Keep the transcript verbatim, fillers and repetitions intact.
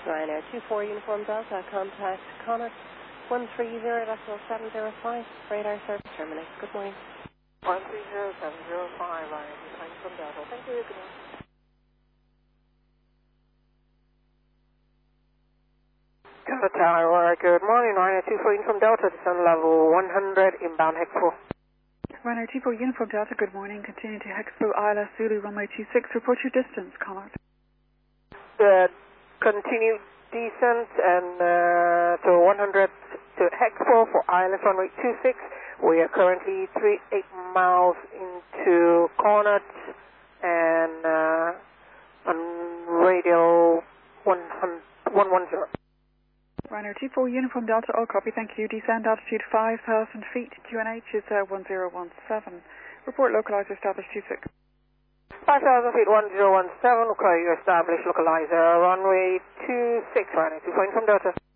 Ryanair two four Uniform Delta, contact Connacht one three zero decimal seven zero five, radar service terminate. Good morning. one three zero seven zero five, Ryanair two four Uniform Delta. Thank you, good morning. Delta Tower, good morning, Ryanair two four Uniform Delta, descend level one hundred, inbound Hexpro. Ryanair two four Uniform Delta, good morning, continue to Hexpro, I L S Zulu, runway two six, report your distance, Connacht. Uh, continue descent and uh, to one hundred to Hexpro for I L S runway two six. We are currently three eight miles into Connacht and uh, on radio one one zero. Ryanair two four Uniform Delta, all copy, thank you. Descend altitude five thousand feet, Q N H is uh, one zero one seven. Report localizer established two six. five thousand feet, one zero one seven, okay, you established localizer, runway two six, Ryanair two four Uniform Delta.